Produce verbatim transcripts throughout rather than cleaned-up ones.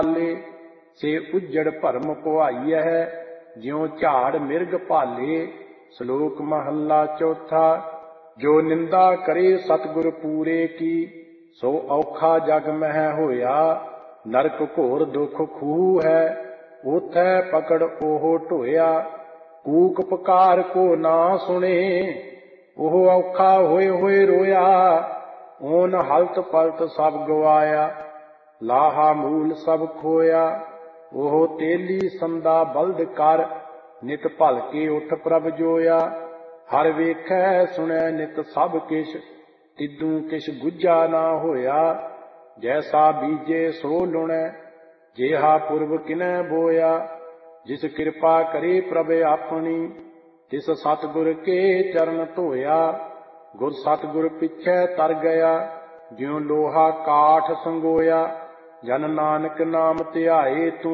से उज्जड़ भरम पुआई है, ज्यों झाड़ मिर्ग भाले। श्लोक महला चौथा। जो निंदा करे सतगुर पूरे की, सो औखा जग मह होया। नरक घोर दुख खूह है, ओथै पकड़ ओह ढोया। कूक पुकार को ना सुने, ओह औखा होए होए रोया। ओन हलत पलत सब गवाया, लाहा मूल सब खोया। ओह तेली संदा बल्द कर, नित भलके उठ प्रभ जोया। हर वेखै सुनै नित सब किश, तिदू किश गुज्जा ना होया। जैसा बीजे सो लुणै, जेहा पुरब किनै बोया। जिस कृपा करे प्रभ अपनी, तिस सतगुर के चरण धोया। गुर सतगुर पिछै तर गया, ज्यों लोहा काठ संगोया। जन नानक नाम ध्याए तू,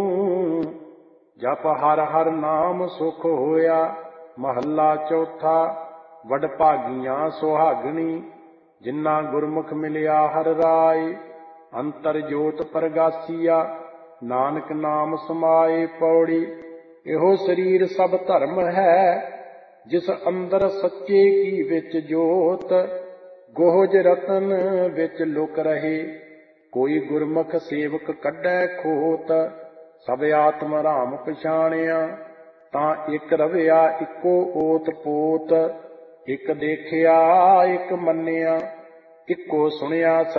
जप हर हर नाम सुख होया। महला चौथा। वड भागियां सुहागणी, जिन्ना गुरमुख मिलिया हर राय। अंतर जोत प्रगासिया, नानक नाम समाए। पौड़ी। एहो शरीर सब धर्म है, जिस अंदर सच्चे की विच जोत। गोहज रतन विच लुक रहे, कोई गुरमुख सेवक कढै खोत। सब आत्म राम पछाणिया, तां इक रविया इको ओत पोत। इक देखिया इक मन्निया, इको सुनिया